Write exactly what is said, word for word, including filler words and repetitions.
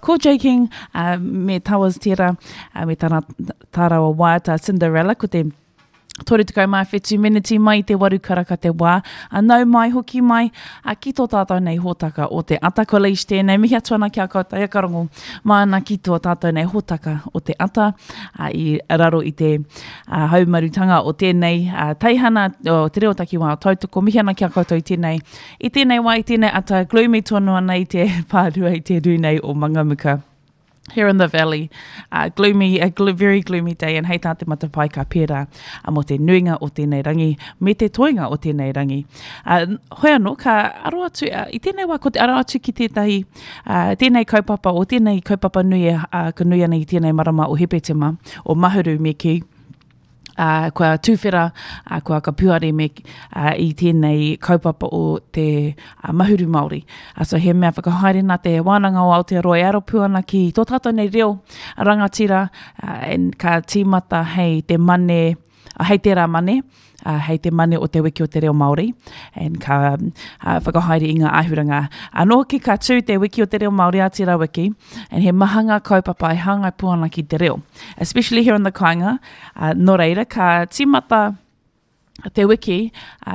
ko J King, uh, me tawas tira, uh, me tana tarawa wāta Cinderella, ko te tore tukau mai whetū miniti mai te waru karaka te wā, a nau mai hoki mai, a ki tō tātou nei hōtaka o te ata ko leish tēnei, mihi atuana kia koutou e karongo, mana ki tō tātou nei hōtaka o te ata, a, i raro i te a, haumarutanga o tēnei a, teihana o te reo taki wā tautoko, mihi ana kia koutou i tēnei, i tēnei wā i tēnei ata gloomy tonu ana i te pārua i te runei o Mangamuka. Here in the valley, uh, gloomy, a gl- very gloomy day, and hei tā te matapai ka pērā uh, mo te nuinga o tēnei rangi, me te toinga o tēnei rangi. Uh, hoi anō, ka aro atu, uh, i tēnei wā, ko te aro atu ki tētahi, uh, tēnei kaupapa o tēnei kaupapa nui, uh, ka nui ana i tēnei marama o Hepetema, o Mahuru me ki, Uh, kua tūwhera, uh, kua ka puare me uh, i tēnei kaupapa o te uh, mahuru Māori. Uh, so he mea whakahaere nā te wānanga o Aotearoa e aro puana ki tō tātou nei reo rangatira, uh, and ka tīmata hei te mane, uh, hei tērā mane, uh, hei te mane o te wiki o te reo Māori, and ka uh, whakahaere i ngā ahuranga. Anō ki ka tū te wiki o te reo Māori Aotearoa wiki, and he mahanga kaupapa e hangai puana ki te reo. Especially here in the Kāinga, uh, nō reira, ka tīmata te wiki, uh,